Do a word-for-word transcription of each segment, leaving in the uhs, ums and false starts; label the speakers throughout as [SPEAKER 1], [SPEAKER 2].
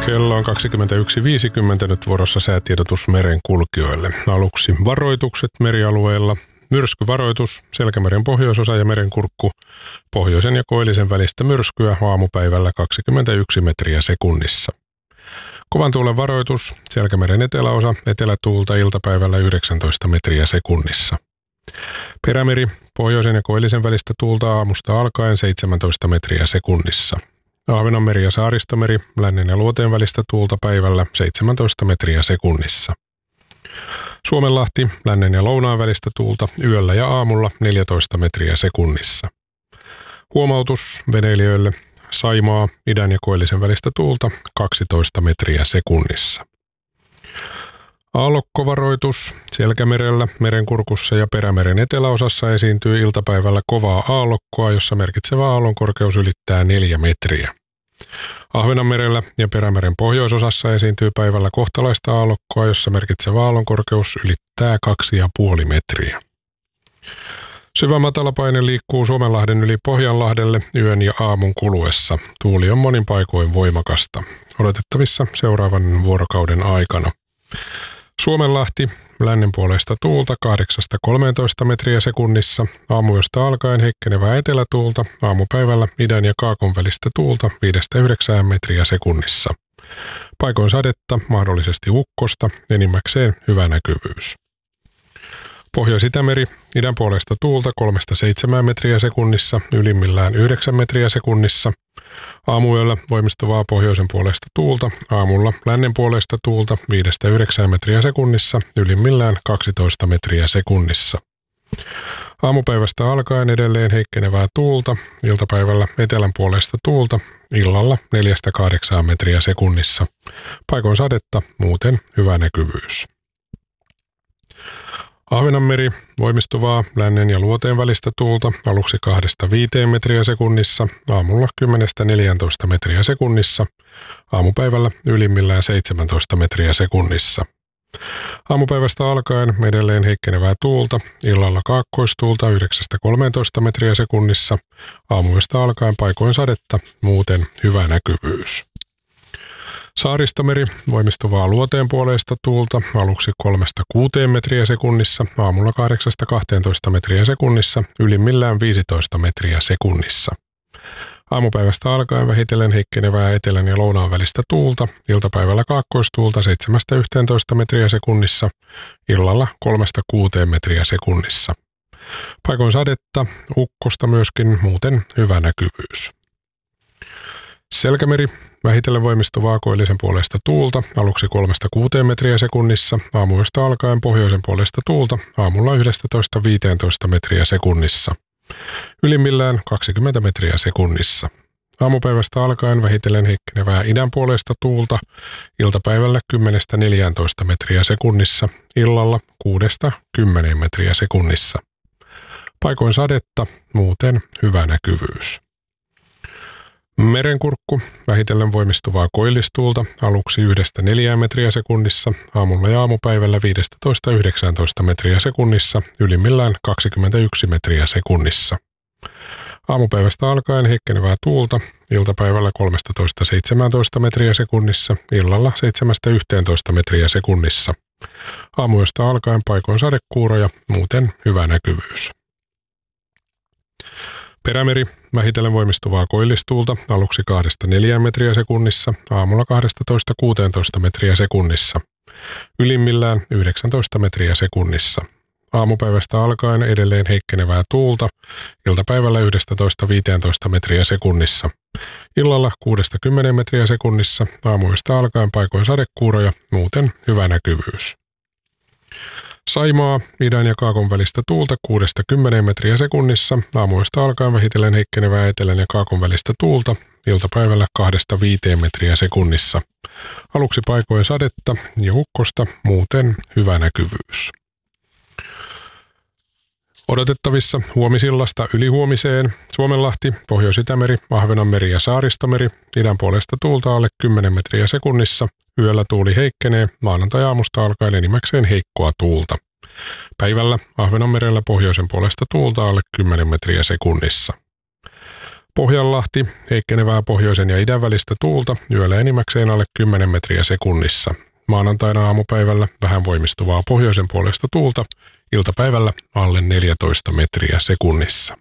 [SPEAKER 1] Kello on kaksikymmentäyksi viisikymmentä, nyt vuorossa säätiedotus merenkulkijoille. Aluksi varoitukset merialueilla. Myrskyvaroitus, Selkämeren pohjoisosa ja Merenkurkku. Pohjoisen ja koillisen välistä myrskyä aamupäivällä kaksikymmentäyksi metriä sekunnissa. Kovan tuulen varoitus, Selkämeren eteläosa, etelätuulta iltapäivällä yhdeksäntoista metriä sekunnissa. Perämeri, pohjoisen ja koillisen välistä tuulta aamusta alkaen seitsemäntoista metriä sekunnissa. Ahvenanmeri ja Saaristomeri, lännen ja luoteen välistä tuulta päivällä seitsemäntoista metriä sekunnissa. Suomenlahti, lännen ja lounaan välistä tuulta yöllä ja aamulla neljätoista metriä sekunnissa. Huomautus veneilijöille, Saimaa, idän ja koillisen välistä tuulta kaksitoista metriä sekunnissa. Aallokkovaroitus, Selkämerellä, Merenkurkussa ja Perämeren eteläosassa esiintyy iltapäivällä kovaa aallokkoa, jossa merkitsevä aallon korkeus ylittää neljä metriä. Ahvenanmerellä ja Perämeren pohjoisosassa esiintyy päivällä kohtalaista aallokkoa, jossa merkitsevä aallon korkeus ylittää kaksi pilkku viisi metriä. Syvä matalapaine liikkuu Suomenlahden yli Pohjanlahdelle yön ja aamun kuluessa. Tuuli on monin paikoin voimakasta. Odotettavissa seuraavan vuorokauden aikana. Suomenlahti, lännen puolesta tuulta kahdeksasta kolmeentoista metriä sekunnissa, aamuyöstä alkaen heikkenevää etelätuulta, aamupäivällä idän ja kaakon välistä tuulta viidestä yhdeksään metriä sekunnissa. Paikoin sadetta, mahdollisesti ukkosta, enimmäkseen hyvä näkyvyys. Pohjois-Itämeri, idän puolesta tuulta kolmesta seitsemään metriä sekunnissa, ylimmillään yhdeksän metriä sekunnissa. Aamuyöllä voimistuvaa pohjoisen puolesta tuulta, aamulla lännen puolesta tuulta viidestä yhdeksään metriä sekunnissa, ylimmillään kaksitoista metriä sekunnissa. Aamupäivästä alkaen edelleen heikkenevää tuulta, iltapäivällä etelän puolesta tuulta, illalla neljästä kahdeksaan metriä sekunnissa. Paikoin sadetta, muuten hyvä näkyvyys. Ahvenanmeri, voimistuvaa lännen ja luoteen välistä tuulta, aluksi kahdesta viiteen metriä sekunnissa, aamulla kymmenestä neljääntoista metriä sekunnissa, aamupäivällä ylimmillään seitsemäntoista metriä sekunnissa. Aamupäivästä alkaen edelleen heikkenevää tuulta, illalla kaakkoistuulta yhdeksästä kolmeentoista metriä sekunnissa, aamuyöstä alkaen paikoin sadetta, muuten hyvä näkyvyys. Saaristomeri, voimistuvaa luoteen puoleista tuulta, aluksi kolmesta kuuteen metriä sekunnissa, aamulla kahdeksasta kahteentoista metriä sekunnissa, ylimmillään viisitoista metriä sekunnissa. Aamupäivästä alkaen vähitellen heikkenevää etelän ja lounaan välistä tuulta, iltapäivällä kaakkoistuulta seitsemästä yhteentoista metriä sekunnissa, illalla kolmesta kuuteen metriä sekunnissa. Paikoin sadetta, ukkosta myöskin, muuten hyvä näkyvyys. Selkämeri, vähitellen voimistuvaa koillisen puolesta tuulta, aluksi kolmesta kuuteen metriä sekunnissa, aamuyöstä alkaen pohjoisen puolesta tuulta, aamulla yhdestätoista viiteentoista metriä sekunnissa. Ylimmillään kaksikymmentä metriä sekunnissa. Aamupäivästä alkaen vähitellen heikkenevää idän puolesta tuulta, iltapäivällä kymmenestä neljääntoista metriä sekunnissa, illalla kuudesta kymmeneen metriä sekunnissa. Paikoin sadetta, muuten hyvä näkyvyys. Merenkurkku, vähitellen voimistuvaa koillistuulta, aluksi yhdestä neljään metriä sekunnissa, aamulla ja aamupäivällä viidestätoista yhdeksäntoista metriä sekunnissa, ylimmillään kaksikymmentäyksi metriä sekunnissa. Aamupäivästä alkaen heikkenevää tuulta, iltapäivällä kolmestatoista seitsemääntoista metriä sekunnissa, illalla seitsemästä yhteentoista metriä sekunnissa. Aamuyöstä alkaen paikoin sadekuuroja, muuten hyvä näkyvyys. Perämeri, vähitellen voimistuvaa koillistuulta, aluksi kahdesta neljään metriä sekunnissa, aamulla kahdestatoista kuuteentoista metriä sekunnissa. Ylimmillään yhdeksäntoista metriä sekunnissa. Aamupäivästä alkaen edelleen heikkenevää tuulta, iltapäivällä yhdestätoista viiteentoista metriä sekunnissa. Illalla kuudesta kymmeneen metriä sekunnissa, aamuyöstä alkaen paikoin sadekuuroja, muuten hyvä näkyvyys. Saimaa, idän ja kaakon välistä tuulta kuudesta kymmeneen metriä sekunnissa, aamuyöstä alkaen vähitellen heikkenevää etelän ja kaakon välistä tuulta, iltapäivällä kahdesta viiteen metriä sekunnissa. Aluksi paikoin sadetta ja ukkosta, muuten hyvä näkyvyys. Odotettavissa huomisillasta ylihuomiseen Suomenlahti, Pohjois-Itämeri, Ahvenanmeri ja Saaristomeri, idän puolesta tuulta alle kymmenen metriä sekunnissa, yöllä tuuli heikkenee, maanantai-aamusta alkaen enimmäkseen heikkoa tuulta. Päivällä Ahvenanmerellä pohjoisen puolesta tuulta alle kymmenen metriä sekunnissa. Pohjanlahti, heikkenevää pohjoisen ja idän välistä tuulta, yöllä enimmäkseen alle kymmenen metriä sekunnissa. Maanantaina aamupäivällä vähän voimistuvaa pohjoisen puolesta tuulta, iltapäivällä alle neljätoista metriä sekunnissa.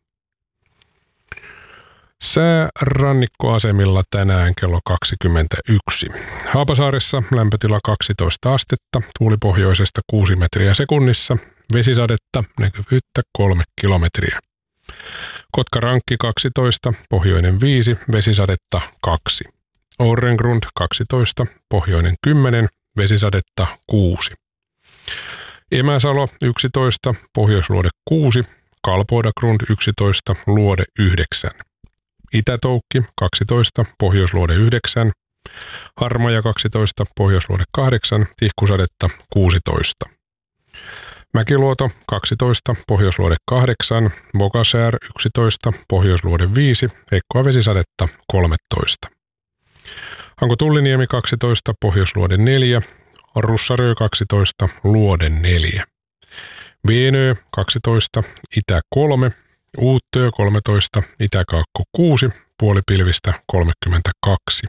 [SPEAKER 1] Sää rannikkoasemilla tänään kello kaksikymmentäyksi. Haapasaaressa lämpötila kaksitoista astetta, tuuli pohjoisesta kuusi metriä sekunnissa, vesisadetta, näkyvyyttä kolme kilometriä. Kotkarankki kaksitoista, pohjoinen viisi, vesisadetta kaksi. Orrengrund kaksitoista, pohjoinen kymmenen, vesisadetta kuusi. Emäsalo yksitoista, pohjoisluode kuusi, Kalpoidagrund yksitoista, luode yhdeksän. Itätoukki kaksitoista, pohjoisluode yhdeksän, Harmaja kaksitoista, pohjoisluode kahdeksan, tihkusadetta kuusitoista. Mäkiluoto kaksitoista, pohjoisluode kahdeksan, Bogasär yksitoista, pohjoisluode viisi, heikkoa vesisadetta kolmetoista. Hanko Tulliniemi kaksitoista, pohjoisluode neljä, Russarö kaksitoista, luode neljä. Veenö kaksitoista, itä kolme, Uuttöö kolmetoista, itäkaakko kuusi, puolipilvistä kolmekymmentäkaksi.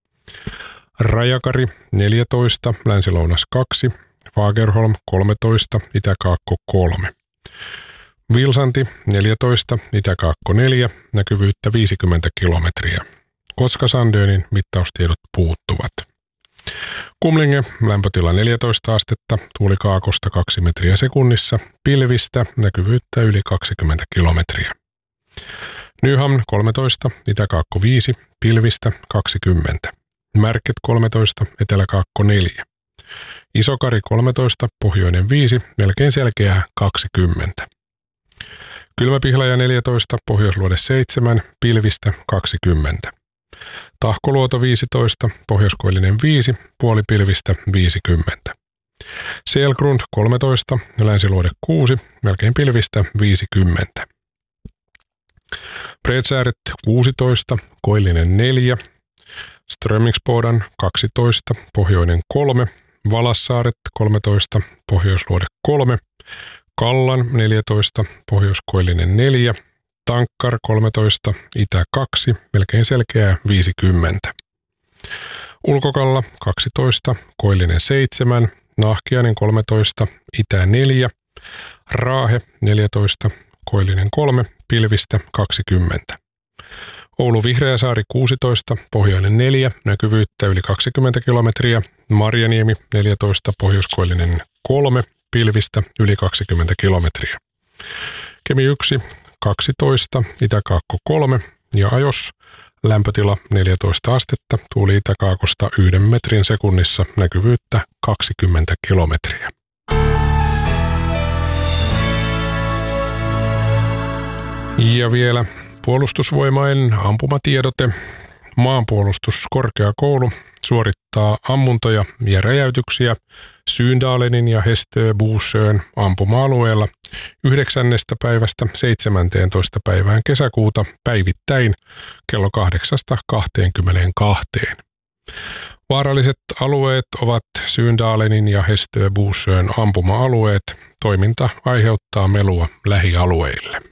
[SPEAKER 1] Rajakari neljätoista, länsilounas kaksi, Fagerholm kolmetoista, itäkaakko kolme. Vilsanti neljätoista, itäkaakko neljä, näkyvyyttä viisikymmentä kilometriä. Koska-Sandönin mittaustiedot puuttuvat. Kumlinge, lämpötila neljätoista astetta, tuuli kaakosta kaksi metriä sekunnissa, pilvistä, näkyvyyttä yli kaksikymmentä kilometriä. Nyhamn kolmetoista, itäkaakko viisi, pilvistä kaksikymmentä. Märket kolmetoista, eteläkaakko neljä. Isokari kolmetoista, pohjoinen viisi, melkein selkeää kaksikymmentä. Kylmäpihlaja neljätoista, pohjoisluode seitsemän, pilvistä kaksikymmentä. Tahkoluoto viisitoista, pohjoiskoillinen viisi, puolipilvistä viisikymmentä. Selgrund kolmetoista, länsiluode kuusi, melkein pilvistä viisikymmentä. Bredsääret kuusitoista, koillinen neljä. Strömingsbodan kaksitoista, pohjoinen kolme. Valassaaret kolmetoista, pohjoisluode kolme. Kallan neljätoista, pohjoiskoillinen neljä. Tankkar kolmetoista, itä kaksi, melkein selkeää viisikymmentä. Ulkokalla kaksitoista, koillinen seitsemän, Nahkiainen kolmetoista, itä neljä. Raahe neljätoista, koillinen kolme, pilvistä kaksikymmentä. Oulu Vihreäsaari kuusitoista, pohjoinen neljä, näkyvyyttä yli kaksikymmentä kilometriä. Marjaniemi neljätoista, pohjoiskoillinen kolme, pilvistä yli kaksikymmentä kilometriä. Kemi yksi, kaksitoista, itäkaakko kolme ja Ajos, lämpötila neljätoista astetta, tuuli itäkaakosta yhden metrin sekunnissa, näkyvyyttä kaksikymmentä kilometriä. Ja vielä puolustusvoimain ampumatiedote. Maanpuolustuskorkeakoulu suorittaa ammuntoja ja räjäytyksiä Syyndalenin ja Hästöbussön ampuma-alueella yhdeksännestä päivästä seitsemänteentoista päivään kesäkuuta päivittäin kello kahdeksasta kahteenkymmeneenkahteen. Vaaralliset alueet ovat Syyndalenin ja Hästöbussön ampuma-alueet. Toiminta aiheuttaa melua lähialueille.